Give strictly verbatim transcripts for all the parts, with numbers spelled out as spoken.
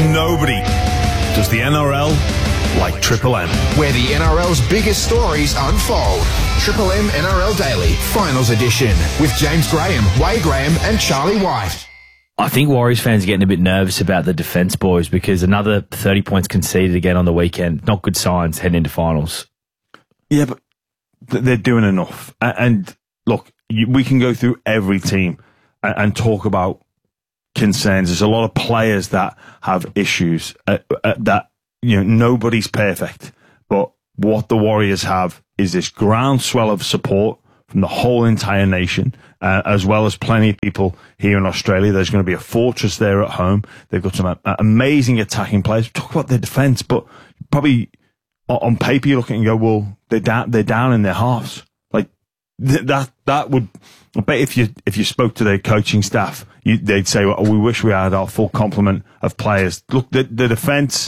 nobody does the N R L like Triple M, where the N R L's biggest stories unfold. Triple M N R L Daily, Finals Edition, with James Graham, Wade Graham and Charlie White. I think Warriors fans are getting a bit nervous about the defence, boys, because another thirty points conceded again on the weekend. Not good signs heading into finals. Yeah, but they're doing enough. And look, we can go through every team and talk about concerns. There's a lot of players that have issues uh, uh, that, you know, nobody's perfect. But what the Warriors have is this groundswell of support from the whole entire nation, uh, as well as plenty of people here in Australia. There's going to be a fortress there at home. They've got some uh, amazing attacking players. Talk about their defence, but probably on paper you look at it and go, well, they're down, they're down in their halves. Like th- that, that would. I bet if you if you spoke to their coaching staff, you, they'd say, well, we wish we had our full complement of players. Look, the, the defence.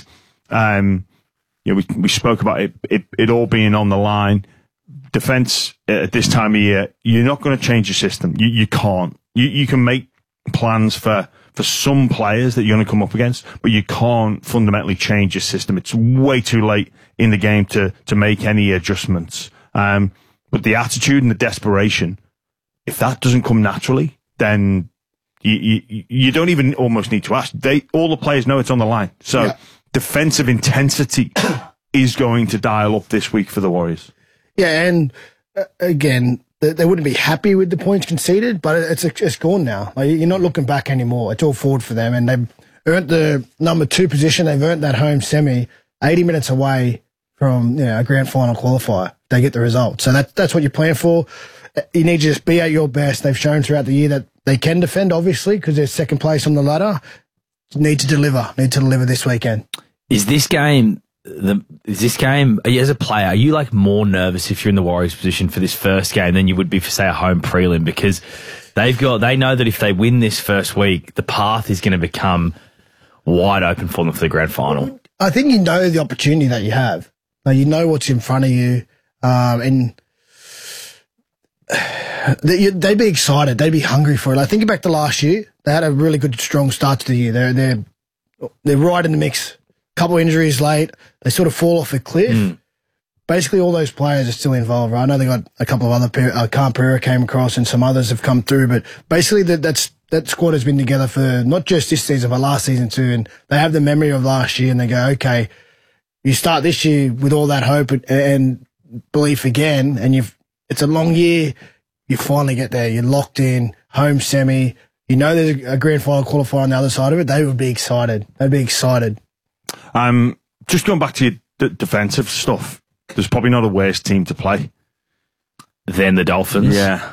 Um, you know, we we spoke about it, it, it all being on the line. Defence at this time of year, you're not going to change your system. You you can't. You you can make plans for, for some players that you're going to come up against, but you can't fundamentally change your system. It's way too late in the game to to make any adjustments. Um, but the attitude and the desperation, if that doesn't come naturally, then you you, you don't even almost need to ask. They all the players know it's on the line. So yeah. Defensive intensity is going to dial up this week for the Warriors. Yeah, and uh, again, they, they wouldn't be happy with the points conceded, but it's it's gone now. Like, you're not looking back anymore. It's all forward for them, and they've earned the number two position. They've earned that home semi, eighty minutes away from, you know, a grand final qualifier. They get the result, so that that's what you're playing for. You need to just be at your best. They've shown throughout the year that they can defend, obviously, because they're second place on the ladder. Need to deliver. Need to deliver this weekend. Is this game? The, is this game, as a player, are you like more nervous if you're in the Warriors position for this first game than you would be for, say, a home prelim? Because they've got, they know that if they win this first week, the path is going to become wide open for them for the grand final. I think you know the opportunity that you have. Like, you know what's in front of you, um, and they, they'd be excited. They'd be hungry for it. Like, think back to last year. They had a really good, strong start to the year. They're they're they're right in the mix. Couple injuries late, they sort of fall off a cliff. Mm. Basically, all those players are still involved, right? I know they got a couple of other, uh, Khan Pereira came across and some others have come through, but basically that that's, that squad has been together for not just this season, but last season too, and they have the memory of last year and they go, okay, you start this year with all that hope and, and belief again, and you've, it's a long year, you finally get there, you're locked in, home semi, you know there's a grand final qualifier on the other side of it, they would be excited. They'd be excited. Um, just going back to your d- defensive stuff, there's probably not a worse team to play than the Dolphins. Yeah.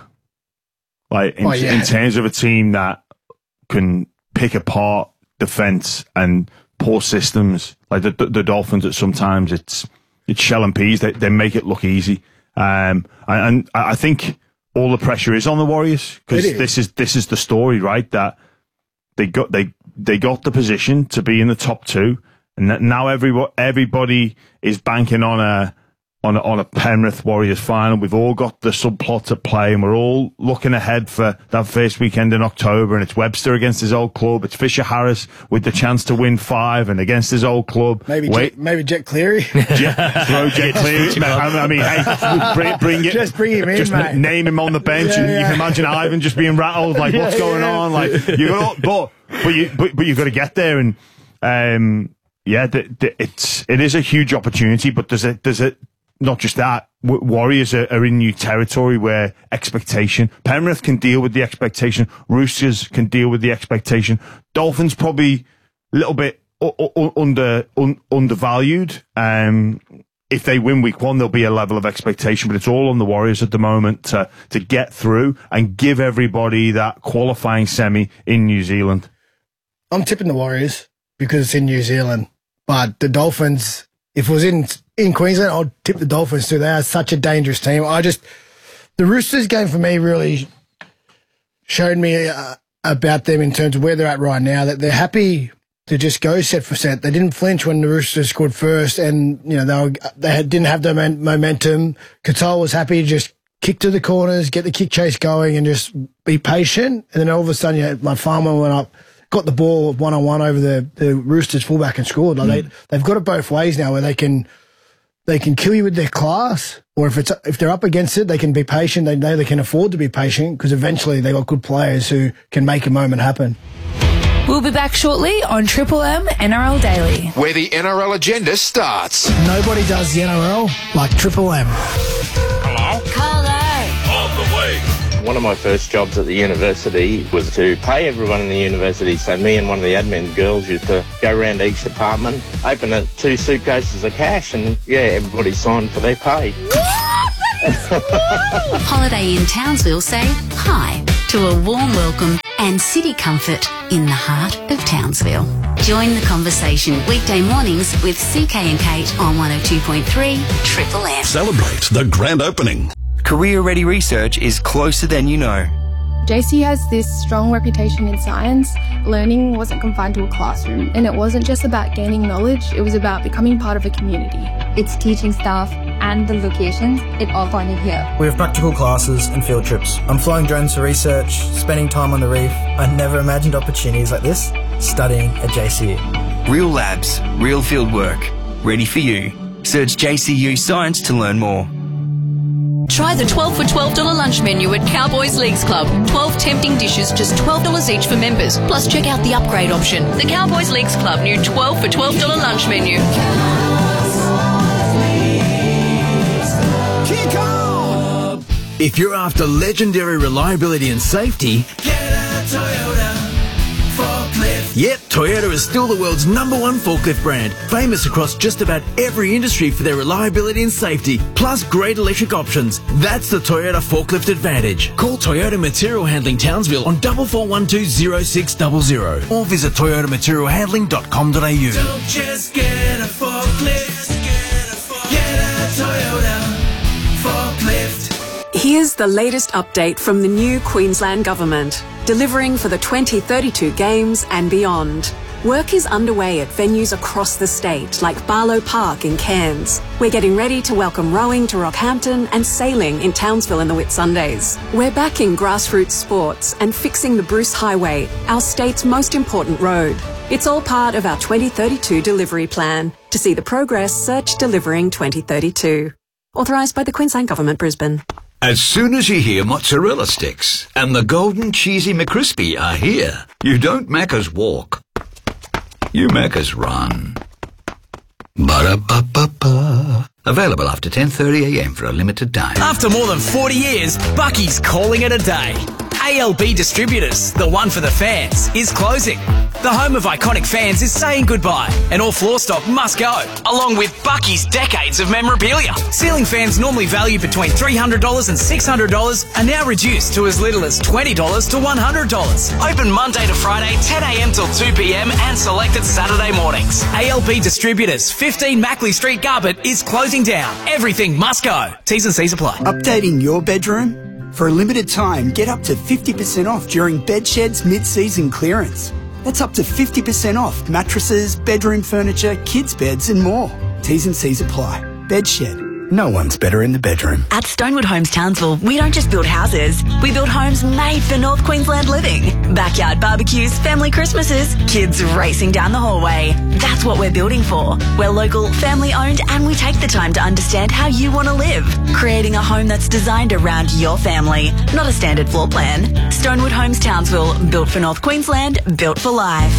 Like, in, oh, yeah. in terms of a team that can pick apart defense and poor systems, like the, the, the Dolphins at sometimes it's, it's shell and peas. They, they make it look easy. Um, and, and I think all the pressure is on the Warriors because this is, this is the story, right? That they got, they, they got the position to be in the top two. And now everybody, everybody is banking on a, on a, on a Penrith Warriors final. We've all got the subplot at play and we're all looking ahead for that first weekend in October. And it's Webster against his old club. It's Fisher Harris with the chance to win five and against his old club. Maybe, Wait. Jet, maybe Jet Cleary. Jet, throw Jet Cleary. I mean, hey, bring, bring it. Just bring him in, just mate. Name him on the bench. Yeah, and yeah. You can imagine Ivan just being rattled. Like, yeah, what's going yeah. on? Like, you got, but, but you, but, but you've got to get there. And, um, yeah, the, the, it's, it is a huge opportunity, but does it, does it, not just that, w- Warriors are, are in new territory where expectation, Penrith can deal with the expectation, Roosters can deal with the expectation, Dolphins probably a little bit u- u- under, un- undervalued. Um, if they win week one, there'll be a level of expectation, but it's all on the Warriors at the moment to, to get through and give everybody that qualifying semi in New Zealand. I'm tipping the Warriors because it's in New Zealand. But the Dolphins, if it was in in Queensland, I'd tip the Dolphins too. They are such a dangerous team. I just, the Roosters game for me really showed me uh, about them in terms of where they're at right now, that they're happy to just go set for set. They didn't flinch when the Roosters scored first and, you know, they were, they had, didn't have the momentum. Qatar was happy to just kick to the corners, get the kick chase going and just be patient. And then all of a sudden, you know, my farmer went up got the ball one on one over the, the Roosters fullback and scored. Like mm. they they've got it both ways now, where they can they can kill you with their class, or if it's if they're up against it, they can be patient. They know they can afford to be patient because eventually they got good players who can make a moment happen. We'll be back shortly on Triple M N R L Daily, where the N R L agenda starts. Nobody does the N R L like Triple M. Hello? Hello. On the way. One of my first jobs at the university was to pay everyone in the university. So me and one of the admin girls used to go around each department, open up two suitcases of cash, and yeah, everybody signed for their pay. Holiday Inn Townsville say hi to a warm welcome and city comfort in the heart of Townsville. Join the conversation weekday mornings with C K and Kate on one oh two point three Triple M. Celebrate the grand opening. Career Ready Research is closer than you know. J C has this strong reputation in science. Learning wasn't confined to a classroom, and it wasn't just about gaining knowledge, it was about becoming part of a community. Its teaching staff and the locations, it all pointed here. We have practical classes and field trips. I'm flying drones for research, spending time on the reef. I never imagined opportunities like this studying at J C U. Real labs, real field work, ready for you. Search J C U Science to learn more. Try the twelve for twelve dollars lunch menu at Cowboys Leagues Club. twelve tempting dishes, just twelve dollars each for members. Plus, check out the upgrade option. The Cowboys Leagues Club new twelve for twelve dollars lunch menu. If you're after legendary reliability and safety, get a Toyota forklift. Yep, Toyota is still the world's number one forklift brand, famous across just about every industry for their reliability and safety, plus great electric options. That's the Toyota Forklift Advantage. Call Toyota Material Handling Townsville on four four one two zero six zero zero or visit toyota material handling dot com dot a u. Don't just get a forklift, get a, forklift. Get a Toyota forklift. Here's the latest update from the new Queensland Government, delivering for the twenty thirty-two Games and beyond. Work is underway at venues across the state, like Barlow Park in Cairns. We're getting ready to welcome rowing to Rockhampton and sailing in Townsville in the Whitsundays. We're backing grassroots sports and fixing the Bruce Highway, our state's most important road. It's all part of our twenty thirty-two delivery plan. To see the progress, search Delivering twenty thirty-two. Authorised by the Queensland Government, Brisbane. As soon as you hear mozzarella sticks and the golden cheesy McCrispy are here, you don't Macca's walk. You Macca's run. Ba-da-ba-ba-ba. Available after ten thirty a m for a limited time. After more than forty years, Bucky's calling it a day. A L B Distributors, the one for the fans, is closing. The home of iconic fans is saying goodbye, and all floor stock must go, along with Bucky's decades of memorabilia. Ceiling fans normally valued between three hundred dollars and six hundred dollars are now reduced to as little as twenty dollars to one hundred dollars. Open Monday to Friday, ten a m till two p m and selected Saturday mornings. A L B Distributors, fifteen Mackley Street, Garbutt, is closing down. Everything must go. T's and C's apply. Updating your bedroom? For a limited time, get up to fifty percent off during Bedshed's mid-season clearance. That's up to fifty percent off mattresses, bedroom furniture, kids' beds and more. T's and C's apply. Bedshed. No one's better in the bedroom. At Stonewood Homes Townsville, we don't just build houses, we build homes made for North Queensland living. Backyard barbecues, family Christmases, kids racing down the hallway. That's what we're building for. We're local, family owned, and we take the time to understand how you want to live. Creating a home that's designed around your family, not a standard floor plan. Stonewood Homes Townsville, built for North Queensland, built for life.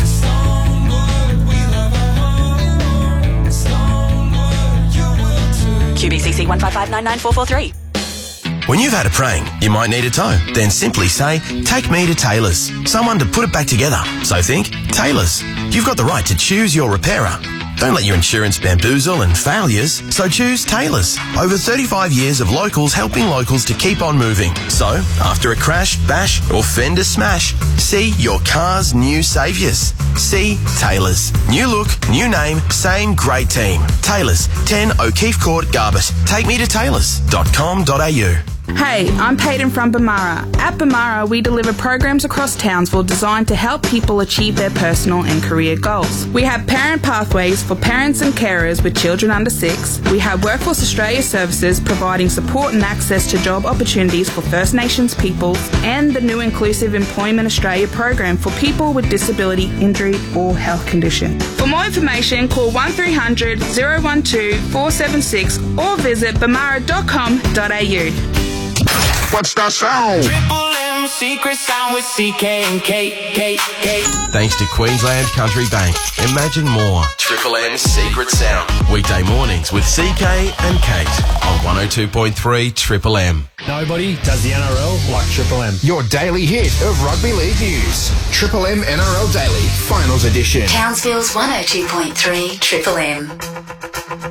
Q B C C one five five nine nine four four three. When you've had a prank, you might need a tow. Then simply say, take me to Taylor's. Someone to put it back together. So think, Taylor's. You've got the right to choose your repairer. Don't let your insurance bamboozle and failures, so choose Taylor's. Over thirty-five years of locals helping locals to keep on moving. So, after a crash, bash or fender smash, see your car's new saviours. See Taylor's. New look, new name, same great team. Taylor's, ten O'Keefe Court, Garbutt. Take me to taylors dot com dot a u. Hey, I'm Peyton from Bamara. At Bamara, we deliver programs across Townsville designed to help people achieve their personal and career goals. We have parent pathways for parents and carers with children under six. We have Workforce Australia services providing support and access to job opportunities for First Nations peoples, and the new Inclusive Employment Australia program for people with disability, injury or health condition. For more information, call one three hundred, oh one two, four seven six or visit bamara dot com dot a u. What's that sound? Triple M secret sound with C K and K, K, K. Thanks to Queensland Country Bank. Imagine more. Triple M's Secret Sound. Weekday mornings with C K and Kate on one oh two point three Triple M. Nobody does the N R L like Triple M. Your daily hit of rugby league news. Triple M N R L Daily, Finals Edition. Townsville's one oh two point three Triple M.